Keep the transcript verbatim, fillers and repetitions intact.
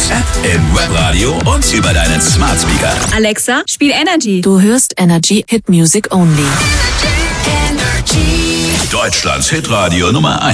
als App im Webradio und über deinen Smart Speaker. Alexa, spiel Energy. Du hörst Energy Hit Music Only. Deutschlands Hitradio Nummer eins.